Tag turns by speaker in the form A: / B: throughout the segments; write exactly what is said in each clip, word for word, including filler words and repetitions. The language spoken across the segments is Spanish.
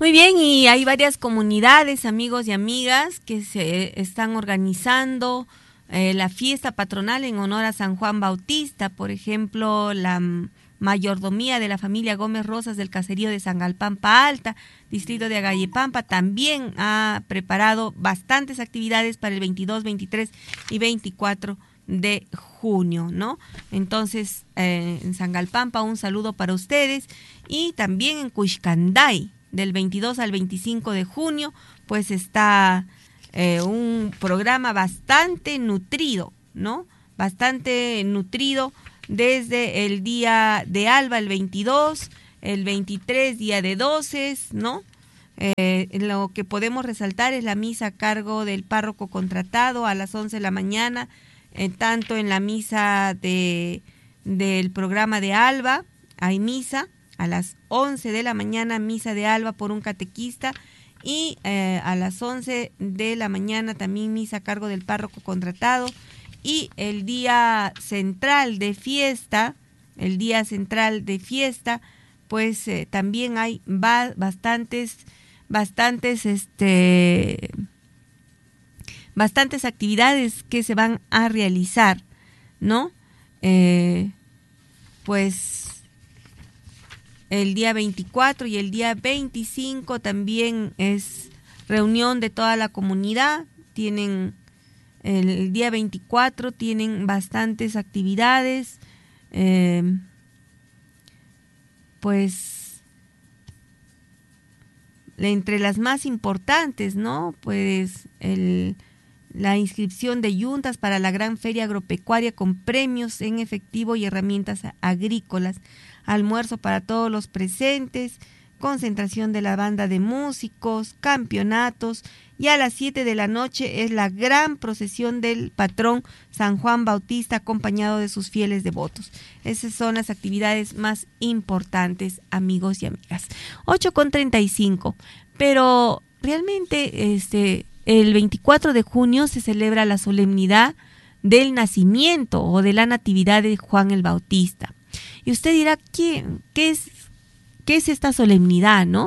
A: Muy bien, y hay varias comunidades, amigos y amigas, que se están organizando eh, la fiesta patronal en honor a San Juan Bautista. Por ejemplo, la mayordomía de la familia Gómez Rosas del caserío de Sangalpampa Alta, distrito de Agayepampa, también ha preparado bastantes actividades para el veintidós, veintitrés y veinticuatro de junio, ¿no? Entonces, eh, en Sangalpampa un saludo para ustedes, y también en Cuixcanday, del veintidós al veinticinco de junio, pues está eh, un programa bastante nutrido, ¿no? Bastante nutrido desde el día de Alba, el veintidós, el veintitrés, día de doces, ¿no? Eh, lo que podemos resaltar es la misa a cargo del párroco contratado a las once de la mañana, eh, tanto en la misa de del programa de Alba, hay misa a las once de la mañana, misa de Alba por un catequista, y eh, a las once de la mañana también misa a cargo del párroco contratado. Y el día central de fiesta, el día central de fiesta, pues eh, también hay ba- bastantes, bastantes, este, bastantes actividades que se van a realizar, ¿no? Eh, pues el día veinticuatro y el día veinticinco también es reunión de toda la comunidad. Tienen el día veinticuatro tienen bastantes actividades, eh, pues entre las más importantes, ¿no? Pues el la inscripción de yuntas para la gran feria agropecuaria con premios en efectivo y herramientas agrícolas, almuerzo para todos los presentes, concentración de la banda de músicos, campeonatos, y a las siete de la noche es la gran procesión del patrón San Juan Bautista acompañado de sus fieles devotos. Esas son las actividades más importantes, amigos y amigas. ocho con treinta y cinco, pero realmente este... el veinticuatro de junio se celebra la solemnidad del nacimiento o de la natividad de Juan el Bautista. Y usted dirá, ¿qué, qué, es, qué es esta solemnidad, no?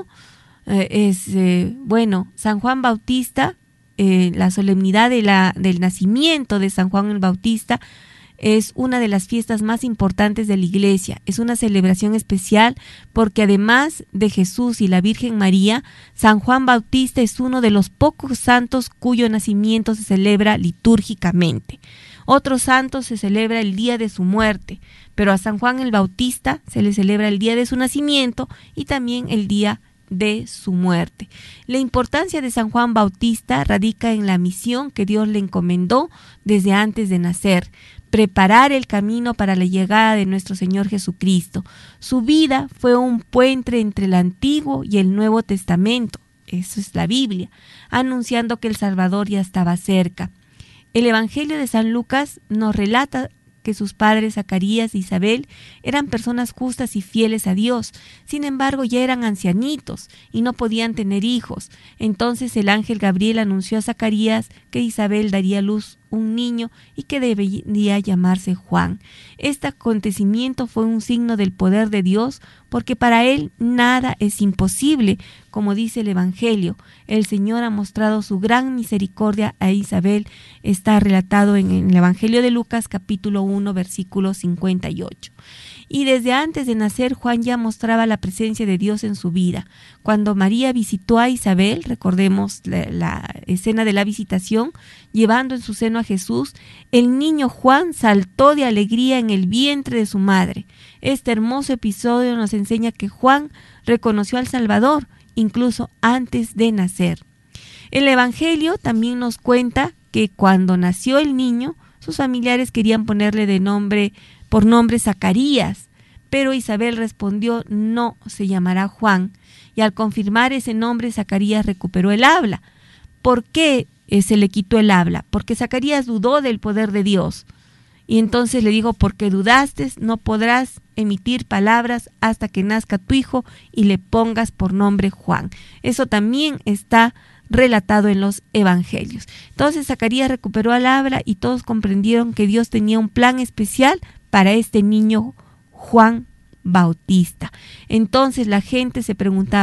A: Eh, es, eh, bueno, San Juan Bautista, eh, la solemnidad de la, del nacimiento de San Juan el Bautista es una de las fiestas más importantes de la Iglesia. Es una celebración especial porque además de Jesús y la Virgen María, San Juan Bautista es uno de los pocos santos cuyo nacimiento se celebra litúrgicamente. Otros santos se celebra el día de su muerte, pero a San Juan el Bautista se le celebra el día de su nacimiento y también el día de su muerte. La importancia de San Juan Bautista radica en la misión que Dios le encomendó desde antes de nacer: preparar el camino para la llegada de nuestro Señor Jesucristo. Su vida fue un puente entre el Antiguo y el Nuevo Testamento, eso es la Biblia, anunciando que el Salvador ya estaba cerca. El Evangelio de San Lucas nos relata que sus padres Zacarías e Isabel eran personas justas y fieles a Dios. Sin embargo, ya eran ancianitos y no podían tener hijos. Entonces el ángel Gabriel anunció a Zacarías que Isabel daría a luz un niño y que debería llamarse Juan. Este acontecimiento fue un signo del poder de Dios, porque para él nada es imposible. Como dice el Evangelio, el Señor ha mostrado su gran misericordia a Isabel. Está relatado en el Evangelio de Lucas, capítulo uno, versículo cincuenta y ocho. Y desde antes de nacer, Juan ya mostraba la presencia de Dios en su vida. Cuando María visitó a Isabel, recordemos la, la escena de la visitación, llevando en su seno a Jesús, el niño Juan saltó de alegría en el vientre de su madre. Este hermoso episodio nos enseña que Juan reconoció al Salvador, incluso antes de nacer. El Evangelio también nos cuenta que cuando nació el niño, sus familiares querían ponerle de nombre, por nombre Zacarías, pero Isabel respondió: no, se llamará Juan. Y al confirmar ese nombre, Zacarías recuperó el habla. ¿Por qué eh, se le quitó el habla? Porque Zacarías dudó del poder de Dios. Y entonces le dijo: porque dudaste, no podrás emitir palabras hasta que nazca tu hijo y le pongas por nombre Juan. Eso también está relatado en los evangelios. Entonces Zacarías recuperó el habla y todos comprendieron que Dios tenía un plan especial para este niño Juan Bautista. Entonces la gente se preguntaba: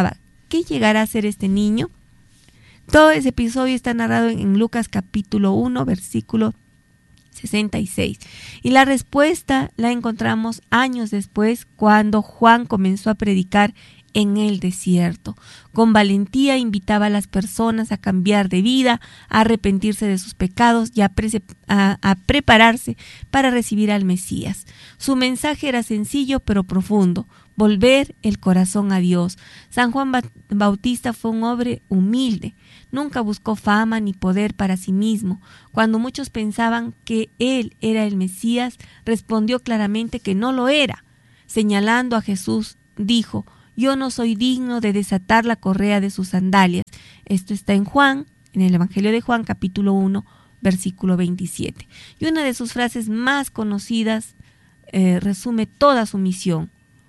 A: ¿qué llegará a ser este niño? Todo ese episodio está narrado en Lucas capítulo uno, versículo sesenta y seis. Y la respuesta la encontramos años después, cuando Juan comenzó a predicar en el desierto. Con valentía invitaba a las personas a cambiar de vida, a arrepentirse de sus pecados y a, pre- a, a prepararse para recibir al Mesías. Su mensaje era sencillo pero profundo: volver el corazón a Dios. San Juan Bautista fue un hombre humilde. Nunca buscó fama ni poder para sí mismo. Cuando muchos pensaban que él era el Mesías, respondió claramente que no lo era. Señalando a Jesús, dijo: yo no soy digno de desatar la correa de sus sandalias. Esto está en Juan, en el Evangelio de Juan, capítulo uno, versículo veintisiete. Y una de sus frases más conocidas eh, resume toda su misión,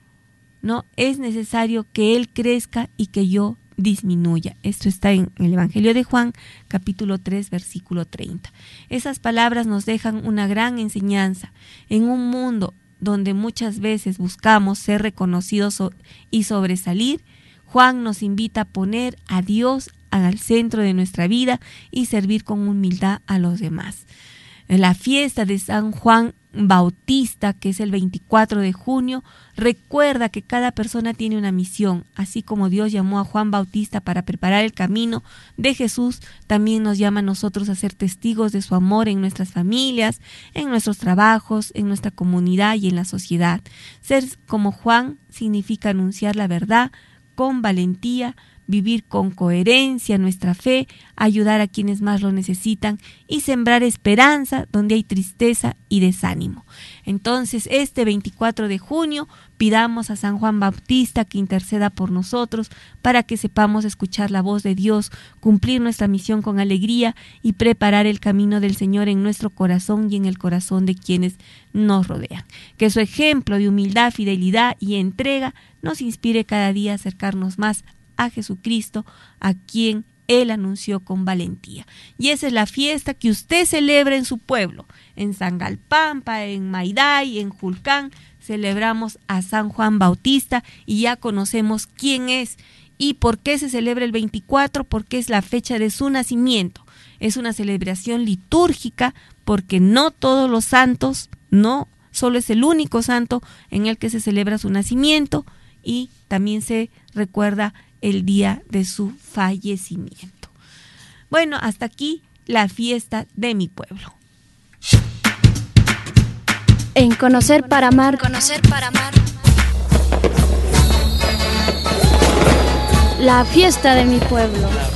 A: ¿no? Es necesario que Él crezca y que yo disminuya. Esto está en el Evangelio de Juan, capítulo tres, versículo treinta. Esas palabras nos dejan una gran enseñanza. En un mundo donde muchas veces buscamos ser reconocidos y sobresalir, Juan nos invita a poner a Dios al centro de nuestra vida y servir con humildad a los demás. La fiesta de San Juan Bautista, que es el veinticuatro de junio, recuerda que cada persona tiene una misión. Así como Dios llamó a Juan Bautista para preparar el camino de Jesús, también nos llama a nosotros a ser testigos de su amor en nuestras familias, en nuestros trabajos, en nuestra comunidad y en la sociedad. Ser como Juan significa anunciar la verdad con valentía, vivir con coherencia nuestra fe, ayudar a quienes más lo necesitan y sembrar esperanza donde hay tristeza y desánimo. Entonces, este veinticuatro de junio, pidamos a San Juan Bautista que interceda por nosotros para que sepamos escuchar la voz de Dios, cumplir nuestra misión con alegría y preparar el camino del Señor en nuestro corazón y en el corazón de quienes nos rodean. Que su ejemplo de humildad, fidelidad y entrega nos inspire cada día a acercarnos más a Jesucristo, a quien Él anunció con valentía. Y esa es la fiesta que usted celebra en su pueblo. En Sangalpampa, en Mayday, en Julcán, celebramos a San Juan Bautista y ya conocemos quién es y por qué se celebra el veinticuatro, porque es la fecha de su nacimiento. Es una celebración litúrgica porque no todos los santos, no, solo es el único santo en el que se celebra su nacimiento y también se recuerda el día de su fallecimiento. Bueno, hasta aquí la fiesta de mi pueblo.
B: En Conocer para Amar,
C: Conocer para amar.
B: la fiesta de mi pueblo.